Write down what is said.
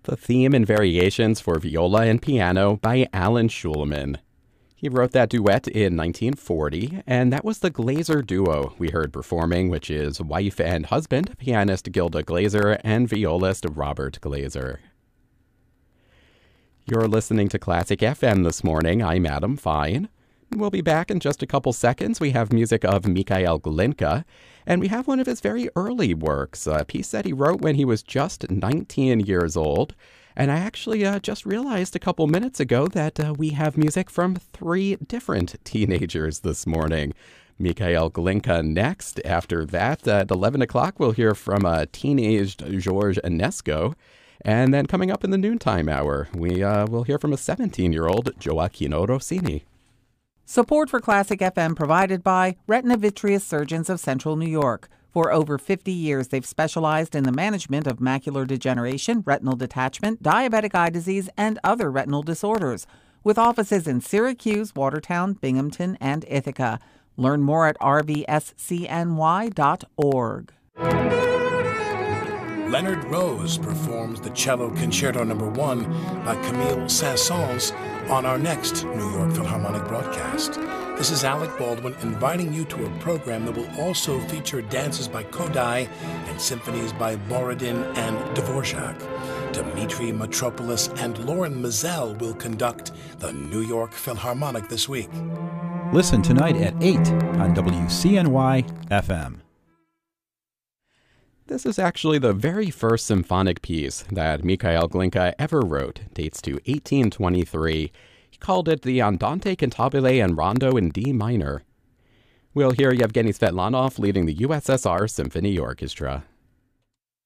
The theme and variations for viola and piano by Alan Schulman. He wrote that duet in 1940, and that was the Glaser duo we heard performing, which is wife and husband, pianist Gilda Glaser and violist Robert Glaser. You're listening to Classic FM this morning. I'm Adam Fine. We'll be back in just a couple seconds. We have music of Mikhail Glinka, and we have one of his very early works, a piece that he wrote when he was just 19 years old. And I actually just realized a couple minutes ago that we have music from 3 different teenagers this morning. Mikhail Glinka next. After that, at 11 o'clock, we'll hear from a teenaged George Enesco. And then coming up in the noontime hour, we will hear from a 17-year-old Gioacchino Rossini. Support for Classic FM provided by Retina Vitreous Surgeons of Central New York. For over 50 years, they've specialized in the management of macular degeneration, retinal detachment, diabetic eye disease, and other retinal disorders. With offices in Syracuse, Watertown, Binghamton, and Ithaca. Learn more at rvscny.org. Leonard Rose performs the Cello Concerto No. 1 by Camille Saint-Saëns on our next New York Philharmonic broadcast. This is Alec Baldwin inviting you to a program that will also feature dances by Kodály and symphonies by Borodin and Dvorak. Dmitri Mitropoulos and Lauren Mizell will conduct the New York Philharmonic this week. Listen tonight at 8 on WCNY FM. This is actually the very first symphonic piece that Mikhail Glinka ever wrote. Dates to 1823. He called it the Andante Cantabile and Rondo in D minor. We'll hear Yevgeny Svetlanov leading the USSR Symphony Orchestra.